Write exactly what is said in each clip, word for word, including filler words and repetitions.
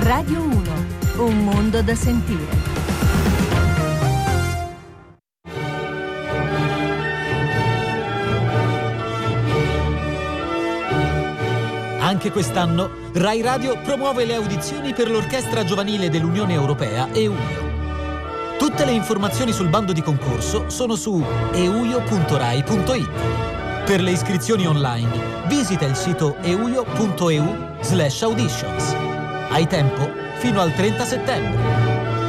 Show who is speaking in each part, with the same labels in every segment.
Speaker 1: Radio uno, un mondo da sentire.
Speaker 2: Anche quest'anno Rai Radio promuove le audizioni per l'Orchestra Giovanile dell'Unione Europea EUIO. Tutte le informazioni sul bando di concorso sono su euio punto rai punto it. Per le iscrizioni online visita il sito euio punto eu slash auditions. Hai tempo fino al trenta settembre.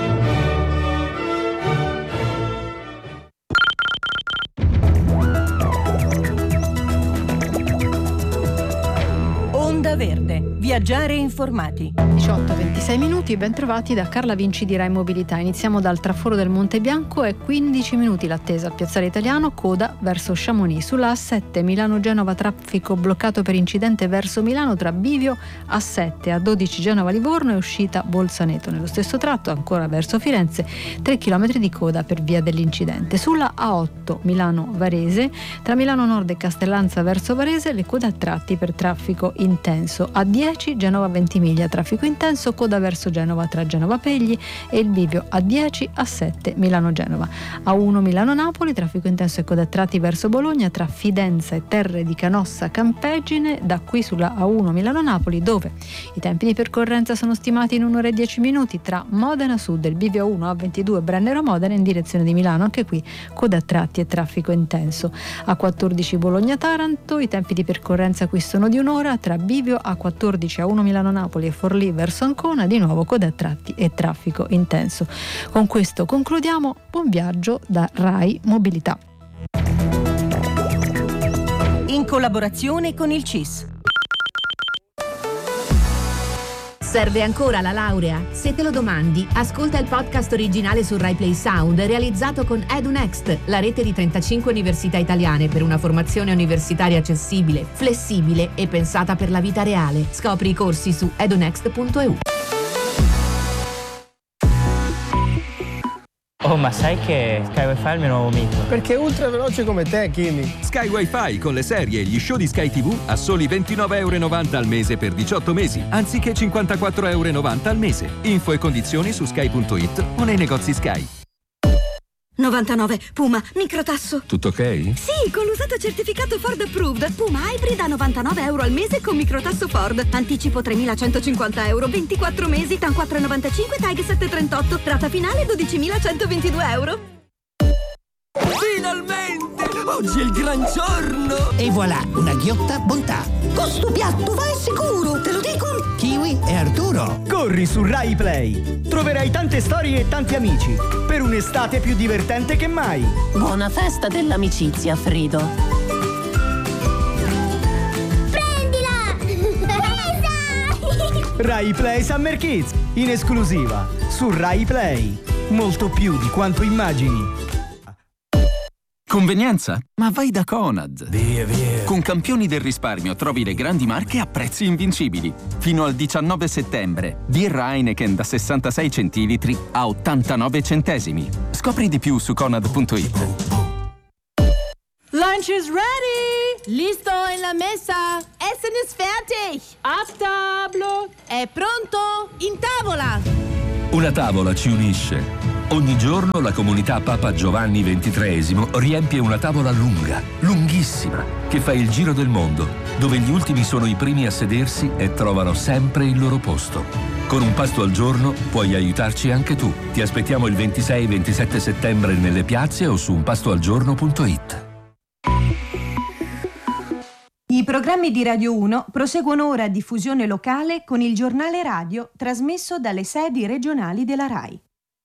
Speaker 1: Onda Verde, viaggiare informati.
Speaker 3: diciotto ventisei minuti, ben trovati da Carla Vinci di Rai Mobilità. Iniziamo dal traforo del Monte Bianco, è quindici minuti l'attesa al Piazzale Italiano, coda verso Chamonix. Sulla A sette Milano-Genova traffico bloccato per incidente verso Milano tra Bivio, A sette, A dodici Genova-Livorno e uscita Bolzaneto. Nello stesso tratto ancora verso Firenze, tre chilometri di coda per via dell'incidente. Sulla A otto Milano-Varese, tra Milano Nord e Castellanza verso Varese, le code a tratti per traffico intenso. A dieci Genova-Ventimiglia, traffico intenso, coda verso Genova tra Genova Pegli e il bivio A dieci, A sette Milano-Genova. A uno Milano-Napoli, traffico intenso e coda a tratti verso Bologna tra Fidenza e Terre di Canossa Campeggine. Da qui sulla A uno Milano-Napoli, dove i tempi di percorrenza sono stimati in un'ora e dieci minuti, tra Modena Sud e il bivio A uno A ventidue Brennero-Modena in direzione di Milano, anche qui coda a tratti e traffico intenso. A quattordici Bologna-Taranto, i tempi di percorrenza qui sono di un'ora, tra bivio A quattordici A uno Milano-Napoli e Forlì verso Ancona, di nuovo coda a tratti e traffico intenso. Con questo concludiamo. Buon viaggio da Rai Mobilità.
Speaker 1: In collaborazione con il C I S.
Speaker 4: Serve ancora la laurea? Se te lo domandi, ascolta il podcast originale su Rai Play Sound realizzato con EduNext, la rete di trentacinque università italiane per una formazione universitaria accessibile, flessibile e pensata per la vita reale. Scopri i corsi su edunext punto e u.
Speaker 5: Oh, ma sai che Sky Wi-Fi è il mio nuovo mito?
Speaker 6: Perché è ultra veloce come te, Kimi.
Speaker 7: Sky Wi-Fi con le serie e gli show di Sky tivù a soli ventinove euro e novanta al mese per diciotto mesi, anziché cinquantaquattro euro e novanta al mese. Info e condizioni su sky punto it o nei negozi Sky.
Speaker 8: novantanove Puma, microtasso.
Speaker 7: Tutto ok?
Speaker 8: Sì, con l'usato certificato Ford Approved. Puma Hybrid a novantanove euro al mese con microtasso Ford. Anticipo tremilacentocinquanta euro, ventiquattro mesi, T A N quattro virgola novantacinque, T A G settecentotrentotto, rata finale dodicimilacentoventidue euro.
Speaker 9: Finalmente! Oggi è il gran giorno!
Speaker 10: E voilà, una ghiotta bontà.
Speaker 8: Questo piatto va sicuro, te lo dico!
Speaker 10: Kiwi e Arturo.
Speaker 11: Corri su Rai Play. Troverai tante storie e tanti amici. Per un'estate più divertente che mai.
Speaker 12: Buona festa dell'amicizia, Frido.
Speaker 13: Prendila! Presa!
Speaker 11: Rai Play Summer Kids, in esclusiva su Rai Play. Molto più di quanto immagini.
Speaker 14: Convenienza? Ma vai da Conad. Via, via. Con campioni del risparmio trovi le grandi marche a prezzi invincibili. Fino al diciannove settembre. Birra Heineken da sessantasei centilitri a ottantanove centesimi. Scopri di più su conad punto it.
Speaker 15: Lunch is ready! Listo en la mesa! Essen ist fertig! A tavola! È pronto? In tavola!
Speaker 16: Una tavola ci unisce. Ogni giorno la comunità Papa Giovanni ventitreesimo riempie una tavola lunga, lunghissima, che fa il giro del mondo, dove gli ultimi sono i primi a sedersi e trovano sempre il loro posto. Con un pasto al giorno puoi aiutarci anche tu. Ti aspettiamo il ventisei e ventisette settembre nelle piazze o su un pasto al giorno punto it.
Speaker 1: I programmi di Radio uno proseguono ora a diffusione locale con il giornale radio trasmesso dalle sedi regionali della Rai.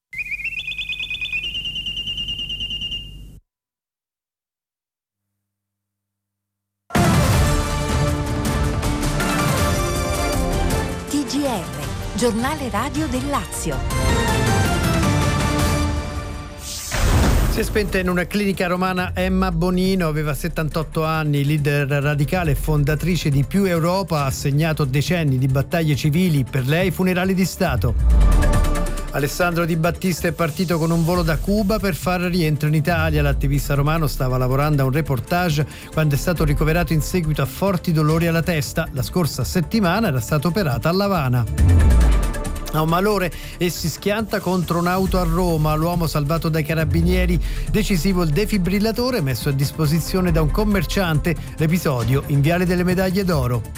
Speaker 17: T G R, giornale radio del Lazio.
Speaker 6: Si è spenta in una clinica romana Emma Bonino, aveva settantotto anni, leader radicale e fondatrice di Più Europa, ha segnato decenni di battaglie civili, per lei funerali di Stato. Alessandro Di Battista è partito con un volo da Cuba per far rientro in Italia. L'attivista romano stava lavorando a un reportage quando è stato ricoverato in seguito a forti dolori alla testa. La scorsa settimana era stato operato a L'Avana. ha un malore e si schianta contro un'auto a Roma. L'uomo salvato dai carabinieri, decisivo il defibrillatore messo a disposizione da un commerciante. L'episodio in Viale delle Medaglie d'Oro.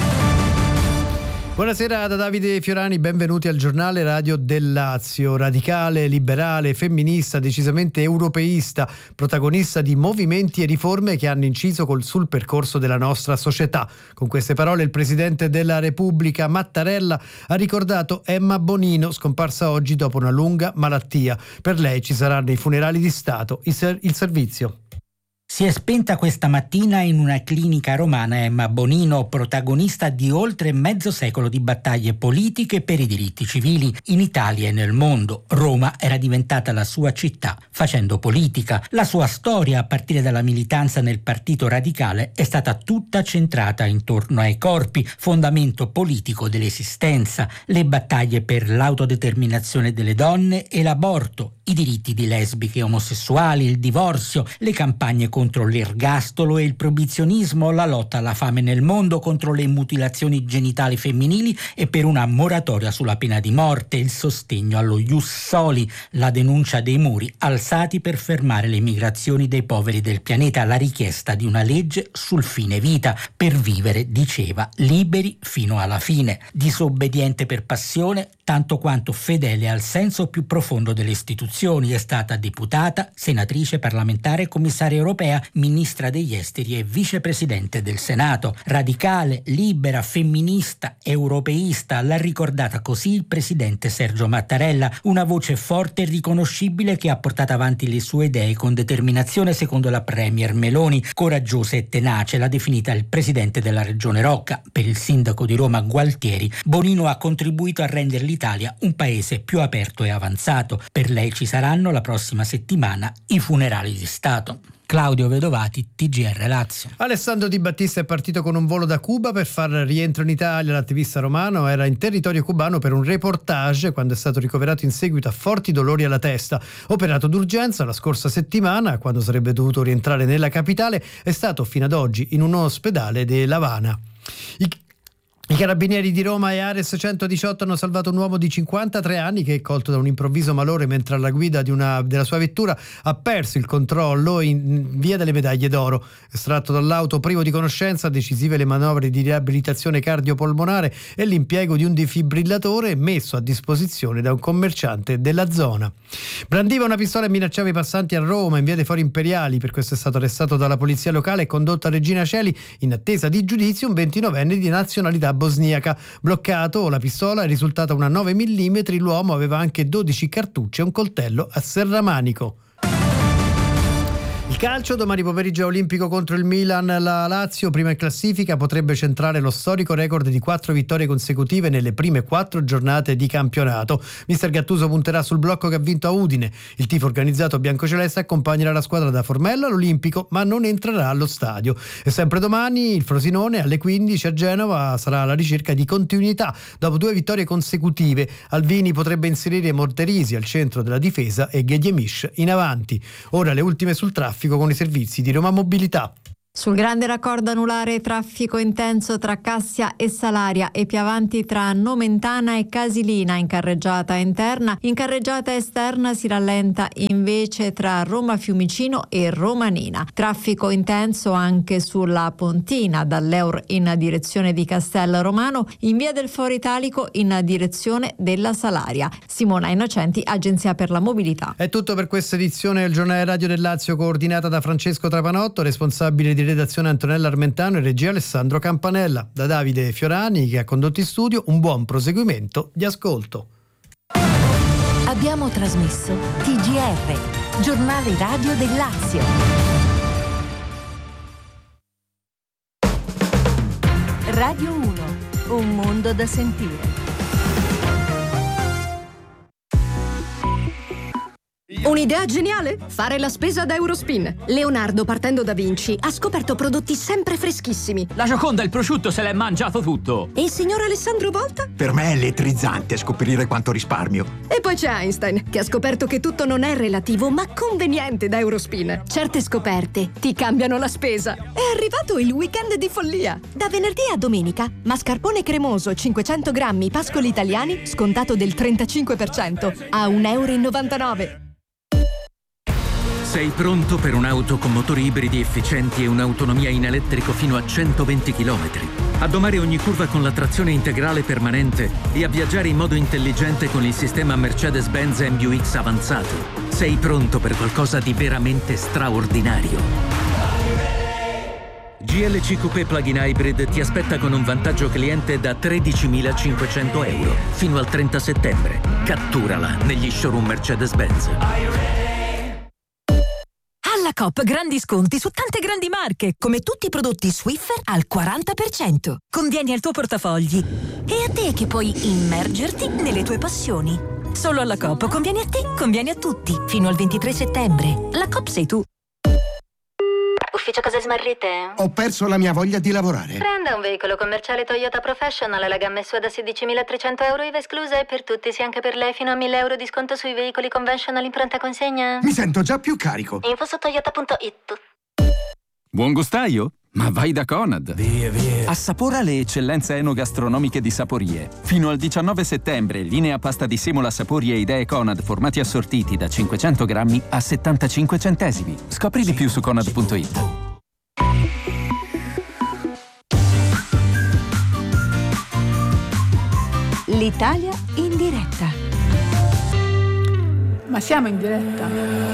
Speaker 6: Buonasera da Davide Fiorani, benvenuti al giornale radio del Lazio. Radicale, liberale, femminista, decisamente europeista, protagonista di movimenti e riforme che hanno inciso col, sul percorso della nostra società. Con queste parole il Presidente della Repubblica Mattarella ha ricordato Emma Bonino, scomparsa oggi dopo una lunga malattia. Per lei ci saranno i funerali di Stato, il, ser- il servizio.
Speaker 18: Si è spenta questa mattina in una clinica romana Emma Bonino, protagonista di oltre mezzo secolo di battaglie politiche per i diritti civili in Italia e nel mondo. Roma era diventata la sua città, facendo politica. La sua storia, a partire dalla militanza nel Partito Radicale, è stata tutta centrata intorno ai corpi, fondamento politico dell'esistenza, le battaglie per l'autodeterminazione delle donne e l'aborto, i diritti di lesbiche e omosessuali, il divorzio, le campagne contro l'ergastolo e il proibizionismo, la lotta alla fame nel mondo, contro le mutilazioni genitali femminili e per una moratoria sulla pena di morte, il sostegno allo ius soli, la denuncia dei muri alzati per fermare le migrazioni dei poveri del pianeta, la richiesta di una legge sul fine vita, per vivere, diceva, liberi fino alla fine, disobbediente per passione, tanto quanto fedele al senso più profondo delle istituzioni. È stata deputata, senatrice, parlamentare, commissaria europea, ministra degli esteri e vicepresidente del Senato. Radicale, libera, femminista, europeista, l'ha ricordata così il presidente Sergio Mattarella, una voce forte e riconoscibile che ha portato avanti le sue idee con determinazione, secondo la premier Meloni, coraggiosa e tenace, l'ha definita il presidente della regione Rocca. Per il sindaco di Roma Gualtieri, Bonino ha contribuito a rendere l'Italia un paese più aperto e avanzato. Per lei ci saranno la prossima settimana i funerali di Stato. Claudio Vedovati, T G R Lazio.
Speaker 6: Alessandro Di Battista è partito con un volo da Cuba per far rientro in Italia. L'attivista romano era in territorio cubano per un reportage quando è stato ricoverato in seguito a forti dolori alla testa. Operato d'urgenza la scorsa settimana, quando sarebbe dovuto rientrare nella capitale, è stato fino ad oggi in un ospedale de L'Havana. I I carabinieri di Roma e Ares centodiciotto hanno salvato un uomo di cinquantatré anni che, colto da un improvviso malore mentre alla guida di una, della sua vettura, ha perso il controllo in Via delle Medaglie d'Oro. Estratto dall'auto privo di conoscenza, decisive le manovre di riabilitazione cardiopolmonare e l'impiego di un defibrillatore messo a disposizione da un commerciante della zona. Brandiva una pistola e minacciava i passanti a Roma in Via dei Fori Imperiali. Per questo è stato arrestato dalla polizia locale e condotto a Regina Coeli in attesa di giudizio un ventinovenne di nazionalità bosniaca. Bloccato, la pistola è risultata una nove millimetri, l'uomo aveva anche dodici cartucce e un coltello a serramanico. Il calcio, domani pomeriggio olimpico contro il Milan. La Lazio, prima in classifica, potrebbe centrare lo storico record di quattro vittorie consecutive nelle prime quattro giornate di campionato. Mister Gattuso punterà sul blocco che ha vinto a Udine. Il tifo organizzato biancoceleste accompagnerà la squadra da Formella all'Olimpico, ma non entrerà allo stadio. E sempre domani il Frosinone alle quindici a Genova sarà alla ricerca di continuità. Dopo due vittorie consecutive, Alvini potrebbe inserire Morterisi al centro della difesa e Ghediemish in avanti. Ora le ultime sul traffico con i servizi di Roma Mobilità.
Speaker 19: Sul grande raccordo anulare traffico intenso tra Cassia e Salaria e più avanti tra Nomentana e Casilina in carreggiata interna. In carreggiata esterna si rallenta invece tra Roma Fiumicino e Romanina. Traffico intenso anche sulla Pontina dall'Eur in direzione di Castel Romano, in via del Foro Italico in direzione della Salaria. Simona Innocenti, Agenzia per la Mobilità.
Speaker 6: È tutto per questa edizione del Giornale Radio del Lazio, coordinata da Francesco Trapanotto, responsabile di redazione Antonella Armentano e regia Alessandro Campanella. Da Davide Fiorani, che ha condotto in studio, un buon proseguimento di ascolto.
Speaker 17: Abbiamo trasmesso T G R, Giornale Radio del Lazio. Radio uno, un mondo da sentire.
Speaker 20: Un'idea geniale? Fare la spesa da Eurospin. Leonardo, partendo da Vinci, ha scoperto prodotti sempre freschissimi.
Speaker 21: La Gioconda e il prosciutto se l'è mangiato tutto.
Speaker 20: E il signor Alessandro Volta?
Speaker 10: Per me è elettrizzante scoprire quanto risparmio.
Speaker 20: E poi c'è Einstein, che ha scoperto che tutto non è relativo, ma conveniente da Eurospin. Certe scoperte ti cambiano la spesa. È arrivato il weekend di follia. Da venerdì a domenica, mascarpone cremoso cinquecento grammi Pascoli italiani, scontato del trentacinque per cento, a un euro e novantanove.
Speaker 22: Sei pronto per un'auto con motori ibridi efficienti e un'autonomia in elettrico fino a centoventi chilometri? A domare ogni curva con la trazione integrale permanente e a viaggiare in modo intelligente con il sistema Mercedes-Benz M U X avanzato. Sei pronto per qualcosa di veramente straordinario. G L C Coupé Plug-in Hybrid ti aspetta con un vantaggio cliente da tredicimilacinquecento euro fino al trenta settembre. Catturala negli showroom Mercedes-Benz.
Speaker 17: Alla Coop grandi sconti su tante grandi marche, come tutti i prodotti Swiffer al quaranta per cento. Convieni al tuo portafogli. E a te che puoi immergerti nelle tue passioni. Solo alla Coop convieni a te, convieni a tutti. Fino al ventitré settembre. La Coop sei tu.
Speaker 23: Ufficio cose smarrite?
Speaker 10: Ho perso la mia voglia di lavorare.
Speaker 23: Prenda un veicolo commerciale Toyota Professional alla gamma S U A da sedicimilatrecento euro I V A esclusa e per tutti, sia anche per lei, fino a mille euro di sconto sui veicoli conventional in pronta consegna.
Speaker 10: Mi sento già più carico.
Speaker 23: Info su toyota punto it.
Speaker 14: Buon gustaio? Ma vai da Conad! Via, via! Assapora le eccellenze enogastronomiche di Saporie. Fino al diciannove settembre, linea pasta di semola Sapori e idee Conad formati assortiti da cinquecento grammi a settantacinque centesimi. Scopri di più su conad punto it.
Speaker 1: L'Italia in diretta.
Speaker 24: Ma siamo in diretta?